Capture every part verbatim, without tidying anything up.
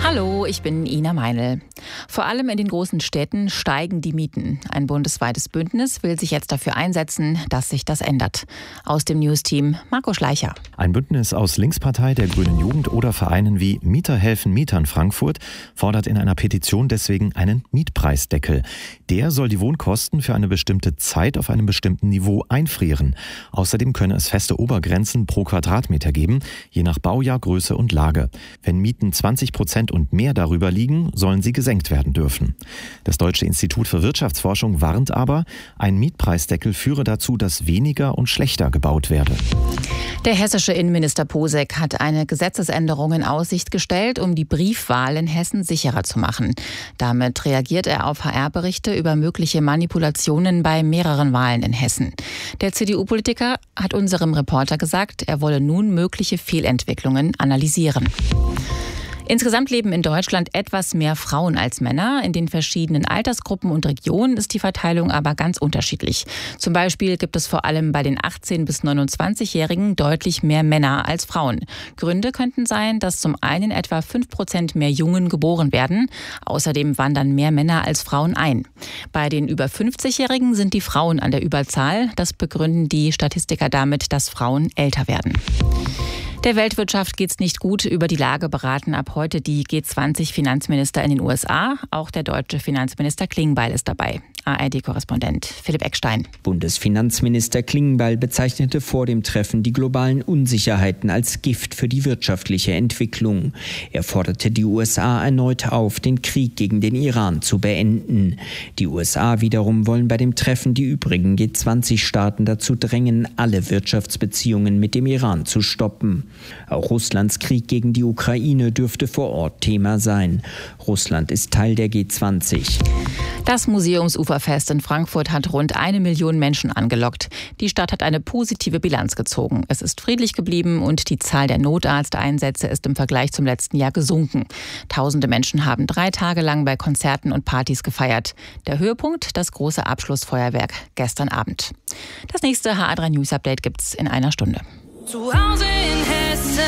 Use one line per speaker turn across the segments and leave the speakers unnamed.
Hallo, ich bin Ina Meinl. Vor allem in den großen Städten steigen die Mieten. Ein bundesweites Bündnis will sich jetzt dafür einsetzen, dass sich das ändert. Aus dem News-Team Marco Schleicher.
Ein Bündnis aus Linkspartei, der Grünen Jugend oder Vereinen wie Mieter helfen Mietern Frankfurt fordert in einer Petition deswegen einen Mietpreisdeckel. Der soll die Wohnkosten für eine bestimmte Zeit auf einem bestimmten Niveau einfrieren. Außerdem könne es feste Obergrenzen pro Quadratmeter geben, je nach Baujahr, Größe und Lage. Wenn Mieten zwanzig Prozent und mehr darüber liegen, sollen sie gesenkt werden dürfen. Das Deutsche Institut für Wirtschaftsforschung warnt aber, ein Mietpreisdeckel führe dazu, dass weniger und schlechter gebaut werde.
Der hessische Innenminister Posek hat eine Gesetzesänderung in Aussicht gestellt, um die Briefwahl in Hessen sicherer zu machen. Damit reagiert er auf H R-Berichte über mögliche Manipulationen bei mehreren Wahlen in Hessen. Der C D U-Politiker hat unserem Reporter gesagt, er wolle nun mögliche Fehlentwicklungen analysieren. Insgesamt leben in Deutschland etwas mehr Frauen als Männer. In den verschiedenen Altersgruppen und Regionen ist die Verteilung aber ganz unterschiedlich. Zum Beispiel gibt es vor allem bei den achtzehn- bis neunundzwanzigjährigen deutlich mehr Männer als Frauen. Gründe könnten sein, dass zum einen etwa fünf Prozent mehr Jungen geboren werden. Außerdem wandern mehr Männer als Frauen ein. Bei den über fünfzigjährigen sind die Frauen an der Überzahl. Das begründen die Statistiker damit, dass Frauen älter werden. Der Weltwirtschaft geht's nicht gut. Über die Lage beraten ab heute die G zwanzig Finanzminister in den U S A. Auch der deutsche Finanzminister Klingbeil ist dabei. A R D-Korrespondent Philipp Eckstein.
Bundesfinanzminister Klingbeil bezeichnete vor dem Treffen die globalen Unsicherheiten als Gift für die wirtschaftliche Entwicklung. Er forderte die U S A erneut auf, den Krieg gegen den Iran zu beenden. Die U S A wiederum wollen bei dem Treffen die übrigen G zwanzig Staaten dazu drängen, alle Wirtschaftsbeziehungen mit dem Iran zu stoppen. Auch Russlands Krieg gegen die Ukraine dürfte vor Ort Thema sein. Russland ist Teil der G zwanzig.
Das Museumsuferfest in Frankfurt hat rund eine Million Menschen angelockt. Die Stadt hat eine positive Bilanz gezogen. Es ist friedlich geblieben und die Zahl der Notarzteinsätze ist im Vergleich zum letzten Jahr gesunken. Tausende Menschen haben drei Tage lang bei Konzerten und Partys gefeiert. Der Höhepunkt, das große Abschlussfeuerwerk gestern Abend. Das nächste H A drei News Update gibt's in einer Stunde.
Zu Hause in Hessen.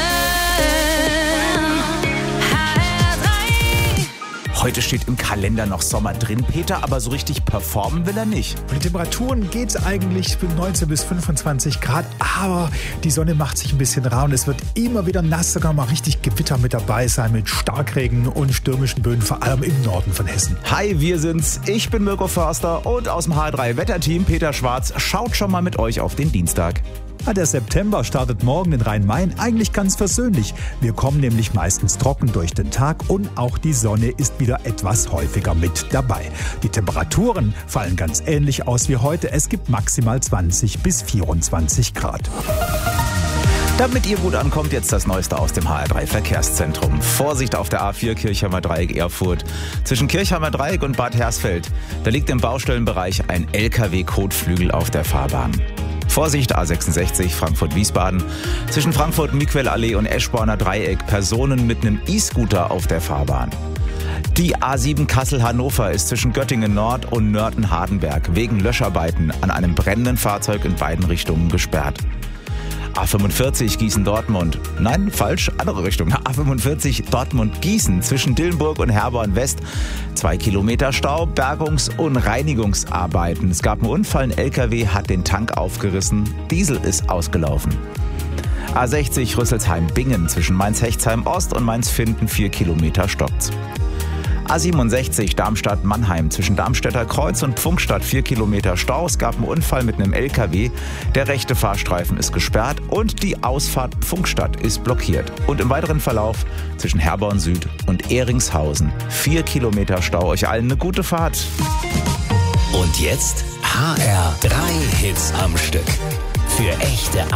Heute steht im Kalender noch Sommer drin, Peter, aber so richtig performen will er nicht.
Von den Temperaturen geht es eigentlich neunzehn bis fünfundzwanzig Grad, aber die Sonne macht sich ein bisschen rar und es wird immer wieder nass, sogar mal richtig Gewitter mit dabei sein, mit Starkregen und stürmischen Böen, vor allem im Norden von Hessen.
Hi, wir sind's. Ich bin Mirko Förster und aus dem H drei Wetterteam Peter Schwarz schaut schon mal mit euch auf den Dienstag.
Der September startet morgen in Rhein-Main eigentlich ganz versöhnlich. Wir kommen nämlich meistens trocken durch den Tag und auch die Sonne ist wieder etwas häufiger mit dabei. Die Temperaturen fallen ganz ähnlich aus wie heute. Es gibt maximal zwanzig bis vierundzwanzig Grad.
Damit ihr gut ankommt, jetzt das Neueste aus dem H R drei Verkehrszentrum. Vorsicht auf der A vier Kirchheimer Dreieck Erfurt. Zwischen Kirchheimer Dreieck und Bad Hersfeld. Da liegt im Baustellenbereich ein L K W-Kotflügel auf der Fahrbahn. Vorsicht A sechsundsechzig Frankfurt-Wiesbaden. Zwischen Frankfurt-Miquel-Allee und Eschborner Dreieck Personen mit einem E-Scooter auf der Fahrbahn. Die A sieben Kassel-Hannover ist zwischen Göttingen Nord und Nörten-Hardenberg wegen Löscharbeiten an einem brennenden Fahrzeug in beiden Richtungen gesperrt. A fünfundvierzig Gießen-Dortmund. Nein, falsch, andere Richtung. A fünfundvierzig Dortmund-Gießen zwischen Dillenburg und Herborn West. Zwei Kilometer Stau, Bergungs- und Reinigungsarbeiten. Es gab einen Unfall, ein L K W hat den Tank aufgerissen. Diesel ist ausgelaufen. A sechzig Rüsselsheim-Bingen zwischen Mainz-Hechtsheim Ost und Mainz-Finden. Vier Kilometer stockt's. A siebenundsechzig Darmstadt-Mannheim zwischen Darmstädter Kreuz und Pfunkstadt vier Kilometer Stau. Es gab einen Unfall mit einem L K W. Der rechte Fahrstreifen ist gesperrt und die Ausfahrt Pfunkstadt ist blockiert. Und im weiteren Verlauf zwischen Herborn Süd und Ehringshausen vier Kilometer Stau. Euch allen eine gute Fahrt.
Und jetzt H R drei Hits am Stück. Für echte